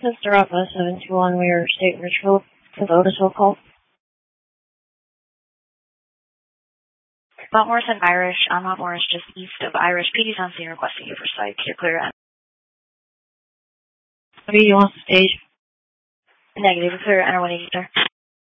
Mr. Alpha 721, we are State Richfield with Otisville call. Mount Morris and Irish. Mount Morris just east of Irish. PD Sound Scene requesting you for site. You're clear. Okay, you want the stage? Negative. Clear. Enter 180, sir.